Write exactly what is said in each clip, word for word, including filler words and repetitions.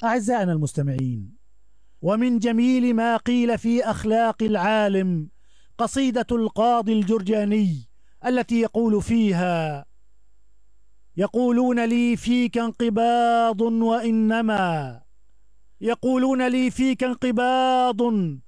أعزائنا المستمعين، ومن جميل ما قيل في أخلاق العالم قصيدة القاضي الجرجاني التي يقول فيها: يقولون لي فيك انقباض وإنما يقولون لي فيك انقباض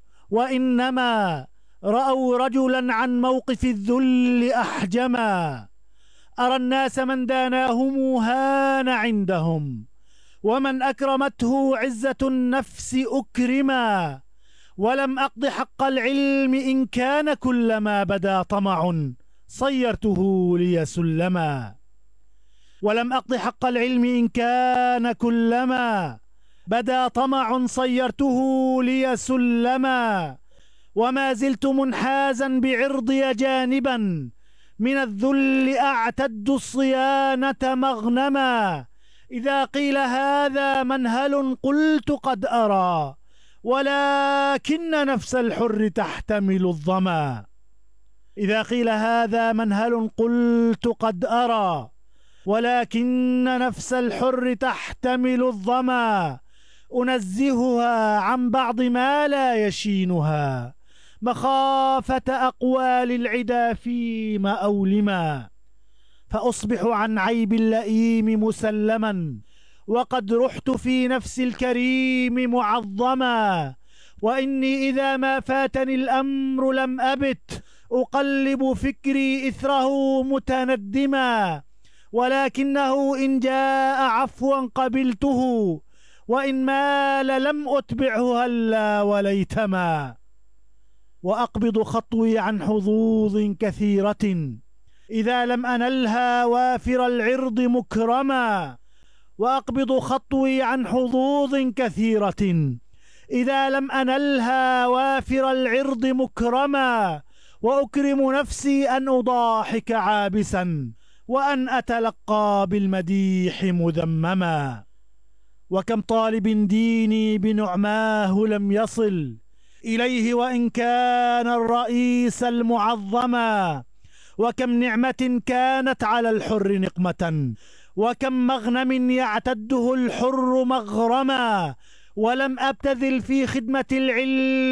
وإنما رأوا رجلا عن موقف الذل أحجما. أرى الناس من داناهم هان عندهم، ومن أكرمته عزة النفس أكرما. ولم أقض حق العلم إن كان كلما بدا طمع صيرته لي سلما. ولم أقض حق العلم إن كان كلما بدا طمع صيرته لي سلما. وما زلت منحازا بعرضي جانبا من الذل أعتد الصيانة مغنما. إذا قيل هذا منهل قلت قد أرى، ولكن نفس الحر تحتمل الظما. إذا قيل هذا منهل قلت قد أرى، ولكن نفس الحر تحتمل الظما. أنزهها عن بعض ما لا يشينها، مخافة أقوال العدا فيما أولما. فأصبح عن عيب اللئيم مسلما، وقد رحت في نفس الكريم معظما. وإني إذا ما فاتني الأمر لم أبت أقلب فكري إثره متندما. ولكنه إن جاء عفوا قبلته، وإن مال لم أتبعه هلا وليتما. وأقبض خطوي عن حظوظ كثيرة إذا لم أنلها وافر العرض مكرما. وأقبض خطوي عن حظوظ كثيرة إذا لم أنلها وافر العرض مكرما. وأكرم نفسي أن أضاحك عابسا، وأن أتلقى بالمديح مذمما. وكم طالب ديني بنعماه لم يصل إليه وإن كان الرئيس المعظما. وكم نعمة كانت على الحر نقمة، وكم مغنم يعتده الحر مغرما. ولم أبتذل في خدمة العلم